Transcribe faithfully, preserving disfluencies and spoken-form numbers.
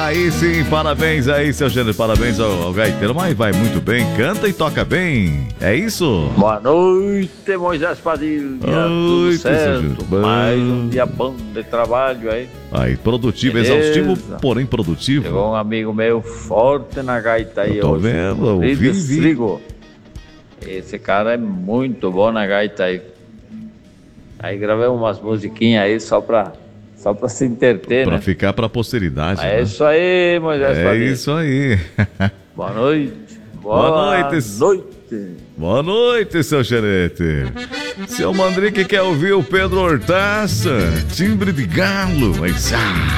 Aí sim, parabéns aí, seu Gênero. Parabéns ao, ao gaiteiro, mas vai muito bem, canta e toca bem. É isso? Boa noite, Moisés Padilha. Tudo certo? Mais um dia bom de trabalho aí. Aí, produtivo, Beleza. exaustivo, porém produtivo. Chegou um amigo meu forte na gaita aí eu tô hoje. vendo, eu vi, vi. Esse cara é muito bom na gaita aí. Aí gravei umas musiquinhas aí só pra, só pra se entreter, pra né? ficar pra posteridade. É né? isso aí, Moisés É Padilha. isso aí. Boa noite. Boa, Boa noite. noite. Boa noite, seu Xerete. Seu Mandrique quer ouvir o Pedro Hortaça, timbre de galo. Mas, ah,